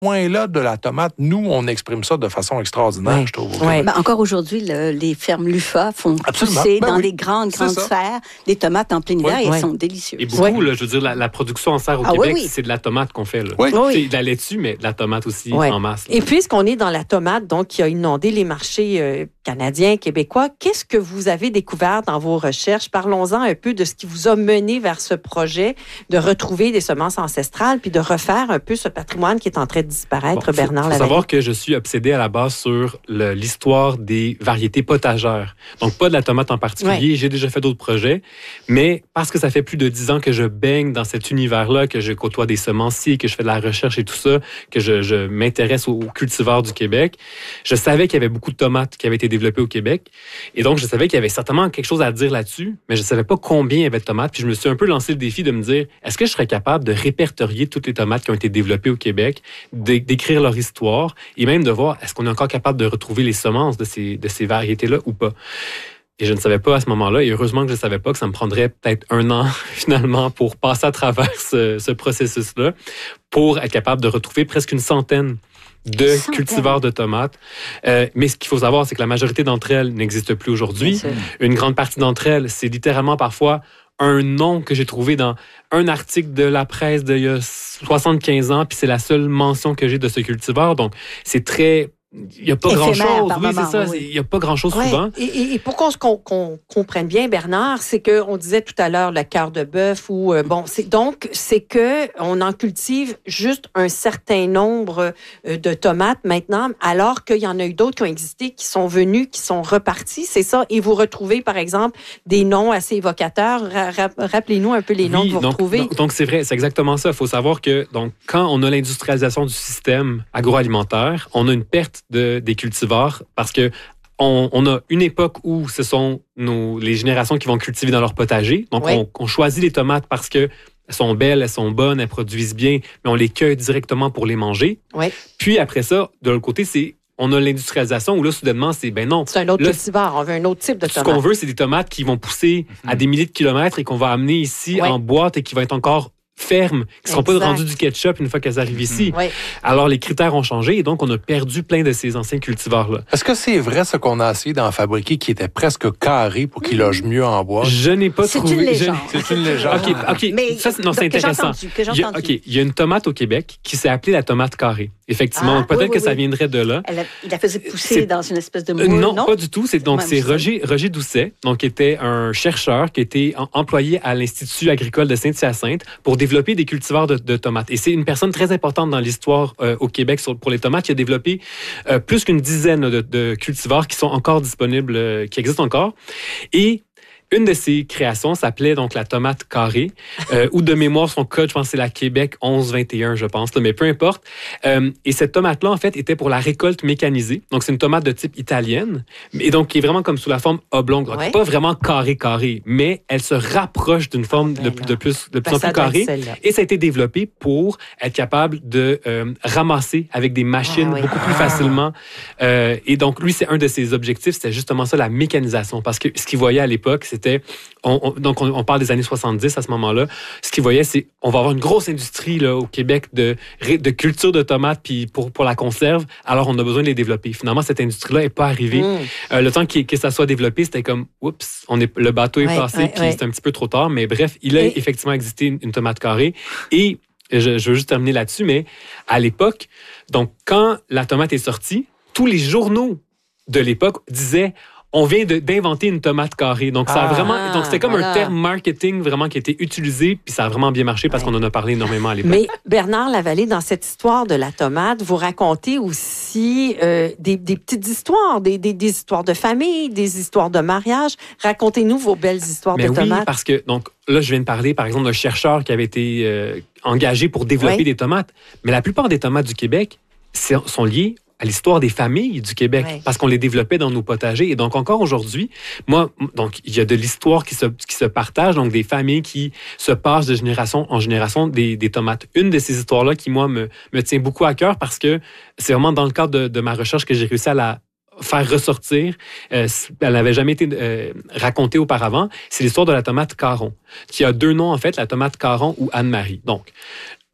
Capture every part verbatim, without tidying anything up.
point-là de la tomate, nous, on exprime ça de façon extraordinaire, oui. je trouve. Oui. Ben, encore aujourd'hui, le, les fermes Lufa font Absolument. pousser Ben dans oui. les grandes, grandes C'est ça. serres des tomates en plein hiver Oui. et elles Oui. sont délicieuses. Et beaucoup, Ouais. là, je veux dire, la, la production en serre au Ah, Québec, oui, oui. c'est de la tomate qu'on fait. Là. Oui. Oui. C'est de la laitue, mais de la tomate aussi Ouais. en masse. Là. Et puisqu'on est dans la tomate, donc qui a inondé les marchés euh, canadiens, québécois, qu'est-ce que vous avez découvert dans vos recherches? Parlons-en un peu de ce qui vous a mené vers ce projet de retrouver des semences ancestrales puis de refaire un peu ce patrimoine qui est en train de disparaître, Bon, Bernard faut, faut Lavallée. savoir que je suis obsédé à la base sur le, l'histoire des variétés potagères. Donc, pas de la tomate en particulier. Ouais. J'ai déjà fait d'autres projets. Mais parce que ça fait plus de dix ans que je baigne dans cet univers-là, que je côtoie des semenciers, que je fais de la recherche et tout ça, que je, je m'intéresse aux, aux cultivars du Québec, je savais qu'il y avait beaucoup de tomates qui avaient été développées au Québec. Et donc, je savais qu'il y avait certainement quelque chose à dire là-dessus, mais je savais pas combien il y avait de tomates. Puis je me suis un peu lancé le défi de me dire, est-ce que je serais capable de répertorier toutes les tomates qui ont été développées au Québec, d'écrire leur histoire et même de voir, est-ce qu'on est encore capable de retrouver les semences de ces, de ces variétés-là ou pas? Et je ne savais pas à ce moment-là, et heureusement que je ne savais pas que ça me prendrait peut-être un an, finalement, pour passer à travers ce, ce processus-là, pour être capable de retrouver presque une centaine de Centaine. cultivars de tomates. Euh, mais ce qu'il faut savoir, c'est que la majorité d'entre elles n'existent plus aujourd'hui. Une grande partie d'entre elles, c'est littéralement parfois un nom que j'ai trouvé dans un article de la presse d'il y a soixante-quinze ans, puis c'est la seule mention que j'ai de ce cultivar. Donc, c'est très... Il n'y a pas Éphémère grand-chose. par Oui, moment, c'est ça. oui. Il n'y a pas grand-chose Ouais. souvent. Et, et, et pour qu'on, qu'on, qu'on comprenne bien, Bernard, c'est qu'on disait tout à l'heure le cœur de bœuf ou euh, bon, c'est donc c'est que on en cultive juste un certain nombre euh, de tomates maintenant, alors qu'il y en a eu d'autres qui ont existé, qui sont venus, qui sont repartis, c'est ça. Et vous retrouvez par exemple des noms assez évocateurs. Ra- ra- rappelez-nous un peu les noms Oui, que vous donc, retrouvez. Donc, donc, c'est vrai, c'est exactement ça. Il faut savoir que donc, quand on a l'industrialisation du système agroalimentaire, on a une perte de, des cultivars parce que on, on a une époque où ce sont nos, les générations qui vont cultiver dans leur potager. Donc, Oui. on, on choisit les tomates parce que elles sont belles, elles sont bonnes, elles produisent bien, mais on les cueille directement pour les manger. Oui. Puis après ça, de l'autre côté, c'est on a l'industrialisation où là, soudainement, c'est ben non. C'est un autre Là, cultivar. On veut un autre type de Ce tomate. qu'on veut, c'est des tomates qui vont pousser à des milliers de kilomètres et qu'on va amener ici Ouais. en boîte et qui vont être encore fermes, qui ne seront Exact. pas rendus du ketchup une fois qu'elles arrivent ici. Oui. Alors, les critères ont changé et donc, on a perdu plein de ces anciens cultivars-là. Est-ce que c'est vrai ce qu'on a essayé d'en fabriquer qui était presque carré pour qu'il loge mieux en bois? Je n'ai pas C'est trouvé... une légende. je- C'est une légende. OK, OK. Mais Ça, c'est- non, c'est que j'ai intéressant. entendu, que j'ai Il y a, entendu. OK, il y a une tomate au Québec qui s'est appelée la tomate carrée. Effectivement, Ah, donc peut-être oui, oui, que ça oui. viendrait de là. Elle a- il la faisait pousser C'est- dans une espèce de Euh, moule, non, non? pas du tout. C'est, donc, Ouais, c'est je sais. Roger, Roger Doucet, donc, qui était un chercheur qui était en- employé à l'Institut agricole de Saint-Hyacinthe pour développer des cultivars de, de tomates. Et c'est une personne très importante dans l'histoire euh, au Québec sur, pour les tomates. Il a développé euh, plus qu'une dizaine de, de cultivars qui sont encore disponibles, euh, qui existent encore. Et une de ses créations s'appelait donc la tomate carrée, euh, ou de mémoire son code, je pense que c'est la Québec onze vingt et un, je pense, là, mais peu importe. Euh, et cette tomate-là, en fait, était pour la récolte mécanisée. Donc, c'est une tomate de type italienne, et donc qui est vraiment comme sous la forme oblongue. Donc, Ouais. pas vraiment carré-carré, mais elle se rapproche d'une forme Ben de, là. de plus, de plus Ben, en ça plus doit être carrée. celle-là. Et ça a été développé pour être capable de euh, ramasser avec des machines Ah oui. beaucoup plus facilement. Euh, et donc, lui, c'est un de ses objectifs, c'était justement ça, la mécanisation. Parce que ce qu'il voyait à l'époque, c'était... On, on, donc, on, on parle des années soixante-dix à ce moment-là. Ce qu'il voyait, c'est on va avoir une grosse industrie là, au Québec de, de culture de tomates puis pour, pour la conserve. Alors, on a besoin de les développer. Finalement, cette industrie-là n'est pas arrivée. Mmh. Euh, le temps que, que ça soit développé, c'était comme, oups, on est, le bateau est Ouais, passé, ouais, puis ouais. c'est un petit peu trop tard. Mais bref, il a Et- effectivement existé une, une tomate carrée. Et je, je veux juste terminer là-dessus, mais à l'époque, donc quand la tomate est sortie, tous les journaux de l'époque disaient on vient de, d'inventer une tomate carrée. Donc, ça a Ah, vraiment, donc c'était comme voilà. un terme marketing vraiment qui a été utilisé, puis ça a vraiment bien marché parce Ouais. qu'on en a parlé énormément à l'époque. Mais Bernard Lavallée, dans cette histoire de la tomate, vous racontez aussi euh, des, des petites histoires, des, des, des histoires de famille, des histoires de mariage. Racontez-nous vos belles histoires Mais de oui, tomates. parce que, donc, là, je viens de parler, par exemple, d'un chercheur qui avait été euh, engagé pour développer Oui. des tomates. Mais la plupart des tomates du Québec c'est- sont liées à l'histoire des familles du Québec, Oui. parce qu'on les développait dans nos potagers. Et donc, encore aujourd'hui, moi, donc, il y a de l'histoire qui se, qui se partage, donc des familles qui se passent de génération en génération des, des tomates. Une de ces histoires-là qui, moi, me, me tient beaucoup à cœur parce que c'est vraiment dans le cadre de, de ma recherche que j'ai réussi à la faire ressortir. Euh, elle n'avait jamais été euh, racontée auparavant. C'est l'histoire de la tomate Caron, qui a deux noms, en fait, la tomate Caron ou Anne-Marie. Donc,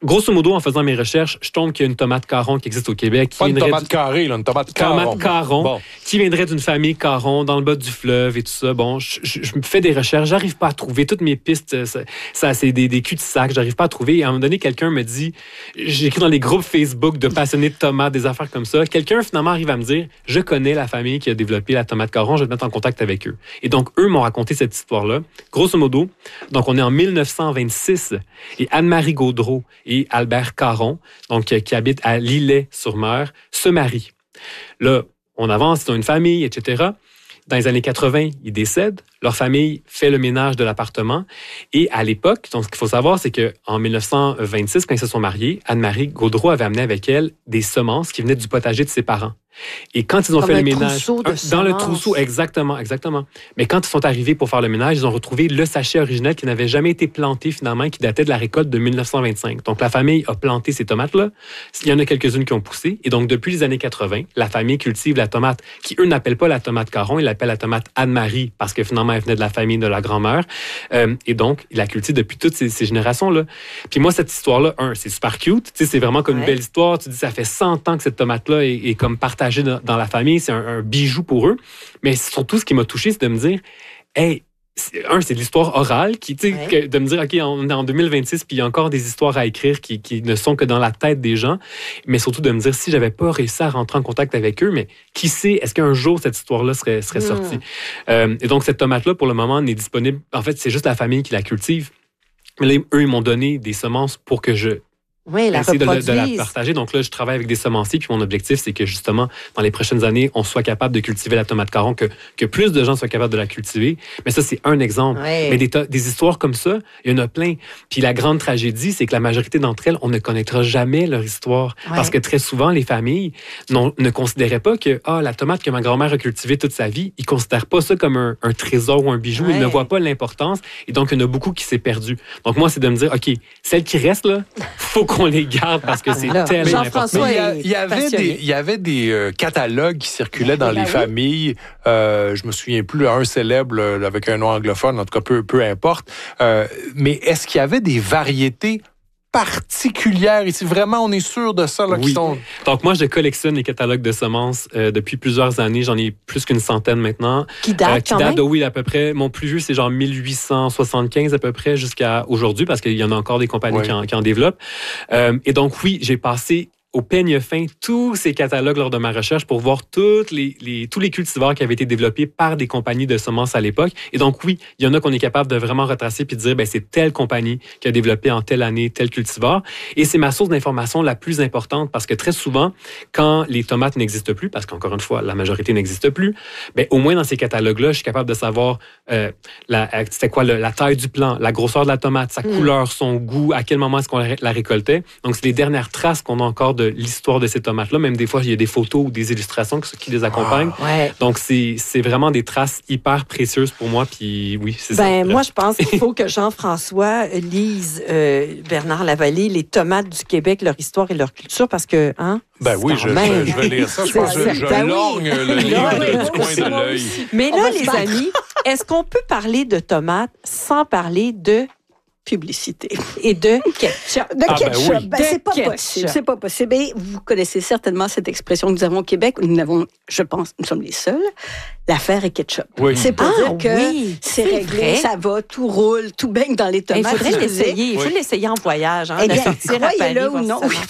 grosso modo, en faisant mes recherches, je tombe qu'il y a une tomate Caron qui existe au Québec. Qui Pas une tomate du... carrée, là, une tomate Caron. Tomate Caron, bon. qui viendrait d'une famille Caron dans le bas du fleuve et tout ça. Bon, je, je, je me fais des recherches, j'arrive pas à trouver toutes mes pistes. Ça, ça c'est des, des cul-de-sac, j'arrive pas à trouver. Et à un moment donné, quelqu'un me dit, j'écris dans les groupes Facebook de passionnés de tomates, des affaires comme ça. Quelqu'un finalement arrive à me dire, je connais la famille qui a développé la tomate Caron, je vais te mettre en contact avec eux. Et donc, eux m'ont raconté cette histoire-là. Grosso modo, donc on est en mille neuf cent vingt-six et Anne-Marie Gaudreau et Albert Caron, donc qui habitent à Lillet-sur-Mer, se marient. Là, on avance, ils ont une famille, et cetera. Dans les années quatre-vingts, ils décèdent. Leur famille fait le ménage de l'appartement. Et à l'époque, donc, ce qu'il faut savoir, c'est qu'en mille neuf cent vingt-six, quand ils se sont mariés, Anne-Marie Gaudreau avait amené avec elle des semences qui venaient du potager de ses parents. Et quand ils ont Comme fait un le ménage, trousseau de un, dans semences. le trousseau, exactement, exactement. Mais quand ils sont arrivés pour faire le ménage, ils ont retrouvé le sachet original qui n'avait jamais été planté finalement, qui datait de la récolte de mille neuf cent vingt-cinq. Donc la famille a planté ces tomates-là. Il y en a quelques-unes qui ont poussé. Et donc depuis les années quatre-vingts, la famille cultive la tomate, qui eux n'appellent pas la tomate Caron, ils l'appellent la tomate Anne-Marie parce que finalement elle venait de la famille de la grand-mère. Euh, et donc ils la cultivent depuis toutes ces, ces générations-là. Puis moi cette histoire-là, un, c'est super cute. Tu sais, c'est vraiment comme ouais. une belle histoire. Tu dis ça fait cent ans que cette tomate-là est, est comme partagée dans, dans la famille. C'est un, un bijou pour eux. Mais surtout, ce qui m'a touché, c'est de me dire, hey, c'est, un, c'est de l'histoire orale, qui, tu sais, ouais. que, de me dire, OK, on est en deux mille vingt-six, puis il y a encore des histoires à écrire qui, qui ne sont que dans la tête des gens. Mais surtout de me dire, si j'avais pas réussi à rentrer en contact avec eux, mais qui sait, est-ce qu'un jour cette histoire-là serait, serait mmh. sortie? Euh, et donc, cette tomate-là, pour le moment, n'est disponible. En fait, c'est juste la famille qui la cultive. Mais là, eux, ils m'ont donné des semences pour que je Oui, la essayer de, de la partager. Donc là, je travaille avec des semenciers, puis mon objectif, c'est que justement, dans les prochaines années, on soit capable de cultiver la tomate Caron, que, que plus de gens soient capables de la cultiver. Mais ça, c'est un exemple. Oui. Mais des, des histoires comme ça, il y en a plein. Puis la grande tragédie, c'est que la majorité d'entre elles, on ne connaîtra jamais leur histoire. Oui. Parce que très souvent, les familles ne considéraient pas que ah, la tomate que ma grand-mère a cultivée toute sa vie, ils ne considèrent pas ça comme un, un trésor ou un bijou. Oui. Ils ne voient pas l'importance. Et donc, il y en a beaucoup qui s'est perdu. Donc moi, c'est de me dire, OK, celle qui reste là, faut qu'on les garde parce que c'est Alors, tellement important. Mais il y, y avait des, il y avait des euh, catalogues qui circulaient dans ben les oui. familles. Euh, je me souviens plus, un célèbre là, avec un nom anglophone, en tout cas, peu, peu importe. Euh, mais est-ce qu'il y avait des variétés particulières ici? Vraiment, on est sûr de ça? Là, oui. qui sont... Donc, moi, je collectionne les catalogues de semences euh, depuis plusieurs années. J'en ai plus qu'une centaine maintenant. Qui datent euh, Qui datent, oui, à peu près. Mon plus vieux, c'est genre mille huit cent soixante-quinze à peu près jusqu'à aujourd'hui, parce qu'il y en a encore des compagnies oui. qui, en, qui en développent. Euh, et donc, oui, j'ai passé au peigne fin tous ces catalogues lors de ma recherche pour voir toutes les, les, tous les cultivars qui avaient été développés par des compagnies de semences à l'époque. Et donc, oui, il y en a qu'on est capable de vraiment retracer puis de dire, ben c'est telle compagnie qui a développé en telle année tel cultivar. Et c'est ma source d'information la plus importante parce que très souvent, quand les tomates n'existent plus, parce qu'encore une fois, la majorité n'existe plus, ben au moins dans ces catalogues-là, je suis capable de savoir euh, la, c'était quoi le, la taille du plant, la grosseur de la tomate, sa mmh. couleur, son goût, à quel moment est-ce qu'on la, la récoltait. Donc, c'est les dernières traces qu'on a encore de l'histoire de ces tomates-là. Même des fois, il y a des photos ou des illustrations qui les accompagnent. Ah, ouais. Donc, c'est, c'est vraiment des traces hyper précieuses pour moi. Puis oui, c'est ben, ça. Moi, je pense qu'il faut que Jean-François lise euh, Bernard Lavallée, Les tomates du Québec, leur histoire et leur culture, parce que... Hein, ben oui, je, je, je vais lire ça. Je pense que je, je ben lorgne oui. le livre oui, du coin de l'œil. Mais là, les amis, est-ce qu'on peut parler de tomates sans parler de publicité et de ketchup. De ah ketchup, ben oui. ben, c'est pas ketchup. possible. C'est pas possible. Et vous connaissez certainement cette expression que nous avons au Québec. Nous n'avons, je pense, nous sommes les seuls. L'affaire est ketchup. Oui. C'est pour ah, dire que oui, c'est, c'est réglé, vrai. Ça va, tout roule, tout baigne dans les tomates. Il faudrait l'essayer. Il faut oui. l'essayer en voyage. Hein, eh bien, croyez-le ou non. Oui.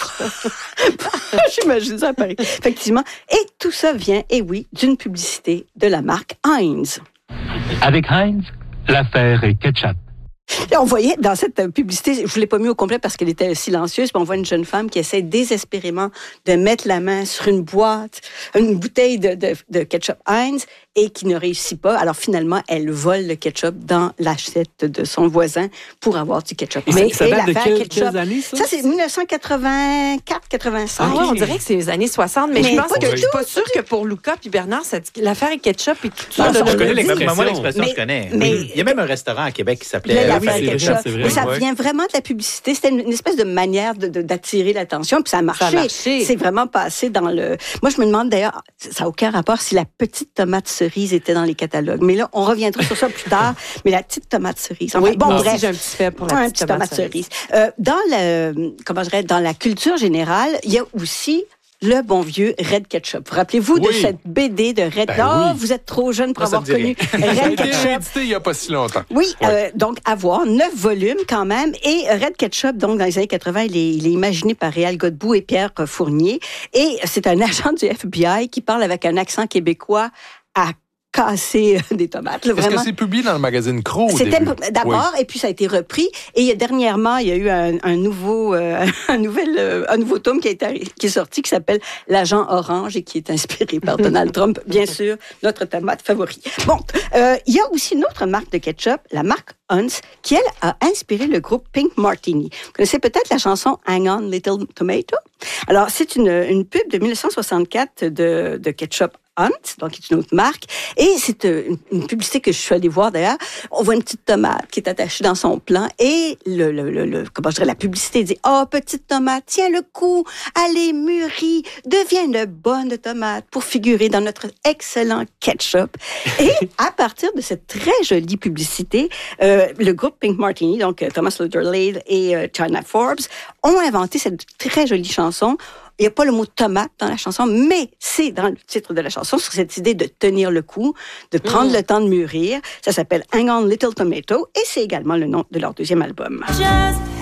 J'imagine ça à Paris. Effectivement. Et tout ça vient, et oui, d'une publicité de la marque Heinz. Avec Heinz, l'affaire est ketchup. Et on voyait dans cette publicité, je ne l'ai pas mis au complet parce qu'elle était silencieuse, mais on voit une jeune femme qui essaie désespérément de mettre la main sur une boîte, une bouteille de, de, de ketchup Heinz et qui ne réussit pas. Alors finalement, elle vole le ketchup dans l'assiette de son voisin pour avoir du ketchup. Et mais ça, ça date de quelle, ketchup, quelles années, ça? Ça, c'est dix-neuf cent quatre-vingt-quatre quatre-vingt-cinq. Ah, ouais, on dirait que c'est les années soixante, mais, mais je pense que je suis pas sûre que pour Luca puis Bernard, ça, l'affaire est ketchup et tout ça. Non, je connais l'expression. Moi, l'expression, mais, je connais. Mais, il y a même un restaurant à Québec qui s'appelait l'affaire ketchup. C'est vrai. Ça vient vraiment de la publicité. C'était une, une espèce de manière de, de, d'attirer l'attention, puis ça a marché. Ça a marché. C'est vraiment passé dans le... Moi, je me demande d'ailleurs, ça n'a aucun rapport si la petite tomate se cerise était dans les catalogues. Mais là, on reviendra sur ça plus tard. Mais la petite tomate cerise. Enfin, oui, bon, bref. J'ai un petit fait pour la ouais, petite tomate, tomate cerise. cerise. Euh, dans le, comment je dirais, dans la culture générale, il y a aussi le bon vieux Red Ketchup. Vous rappelez-vous oui. de cette B D de Red? Ben oh, oui. vous êtes trop jeune pour ça, avoir connu Red Ketchup. Il n'y a pas si longtemps. Oui, ouais. euh, donc à voir, neuf volumes quand même. Et Red Ketchup, donc dans les années quatre-vingt, il est, il est imaginé par Réal Godbout et Pierre Fournier. Et c'est un agent du F B I qui parle avec un accent québécois à casser des tomates. Là, Est-ce que c'est publié dans le magazine Crow? C'était d'abord, oui. et puis ça a été repris. Et dernièrement, il y a eu un, un nouveau, euh, un nouvel, euh, un nouveau tome qui, a été, qui est sorti, qui s'appelle L'Agent Orange et qui est inspiré par Donald Trump, bien sûr, notre tomate favori. Bon, euh, il y a aussi une autre marque de ketchup, la marque Hunt's, qui, elle, a inspiré le groupe Pink Martini. Vous connaissez peut-être la chanson Hang On Little Tomato? Alors, c'est une, une pub de dix-neuf soixante-quatre de, de ketchup Hunt, donc c'est une autre marque. Et c'est une, une publicité que je suis allée voir d'ailleurs. On voit une petite tomate qui est attachée dans son plant et le, le, le, le comment je dirais, la publicité dit « Oh, petite tomate, tiens le coup, allez, mûris, deviens une bonne tomate pour figurer dans notre excellent ketchup. » Et à partir de cette très jolie publicité, euh, le groupe Pink Martini, donc Thomas Lutherlade et euh, China Forbes, ont inventé cette très jolie chanson. Il n'y a pas le mot tomate dans la chanson, mais c'est dans le titre de la chanson, sur cette idée de tenir le coup, de prendre mmh. le temps de mûrir. Ça s'appelle Hang On Little Tomato et c'est également le nom de leur deuxième album. Just